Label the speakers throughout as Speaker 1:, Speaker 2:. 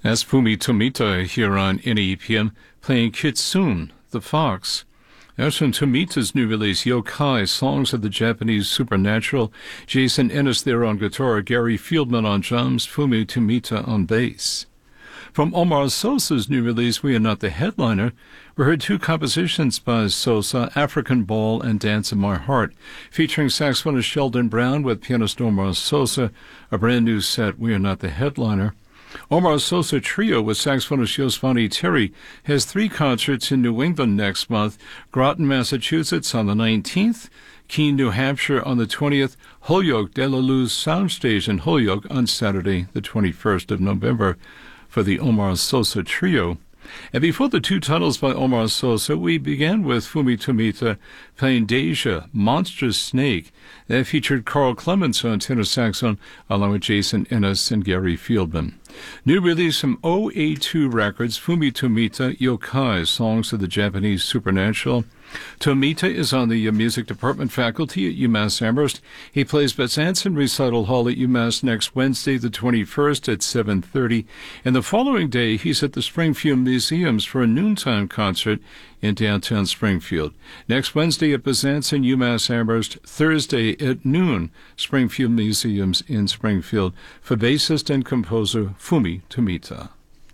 Speaker 1: That's Fumi Tomita here on NEPM playing Kitsune, the Fox. That's from Tomita's new release, Yokai, Songs of the Japanese Supernatural. Jason Ennis there on guitar, Gary Fieldman on drums, Fumi Tomita on bass. From Omar Sosa's new release, We Are Not the Headliner, we heard two compositions by Sosa, African Ball and Dance in My Heart, featuring saxophonist Sheldon Brown with pianist Omar Sosa, a brand new set, We Are Not the Headliner. Omar Sosa Trio with saxophonist Yosvani Terry has 3 concerts in New England next month: Groton, Massachusetts on the 19th, Keene, New Hampshire on the 20th, Holyoke De La Luz Soundstage in Holyoke on Saturday, the 21st of November for the Omar Sosa Trio. And before the 2 titles by Omar Sosa, we began with Fumi Tomita playing Deja, Monstrous Snake. That featured Carl Clements on tenor saxophone, along with Jason Ennis and Gary Fieldman. New release from OA2 Records, Fumi Tomita, Yokai, Songs of the Japanese Supernatural. Tomita is on the music department faculty at UMass Amherst. He plays Besançon Recital Hall at UMass next Wednesday, the 21st at 7:30. And the following day, he's at the Springfield Museums for a noontime concert in downtown Springfield. Next Wednesday at Besançon, UMass Amherst. Thursday at noon, Springfield Museums in Springfield, for bassist and composer Fumi Tomita.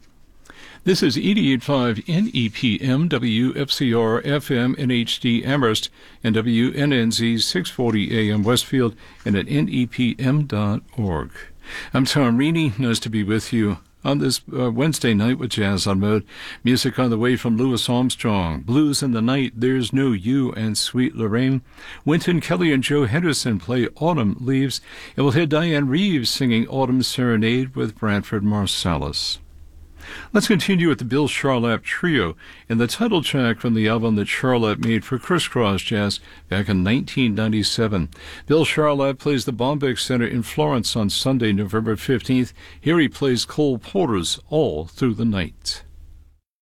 Speaker 1: This is 88.5 NEPM, WFCR FM in HD Amherst, and WNNZ 640 AM Westfield, and at nepm.org. I'm Tom Reaney. Nice to be with you on this Wednesday night with Jazz on Mode. Music on the way from Louis Armstrong, Blues in the Night, There's No You, and Sweet Lorraine. Wynton Kelly and Joe Henderson play Autumn Leaves, and we'll hear Diane Reeves singing Autumn Serenade with Branford Marsalis. Let's continue with the Bill Charlap Trio and the title track from the album that Charlap made for Criss Cross Jazz back in 1997. Bill Charlap plays the Bombyx Center in Florence on Sunday, November 15th. Here he plays Cole Porter's All Through the Night.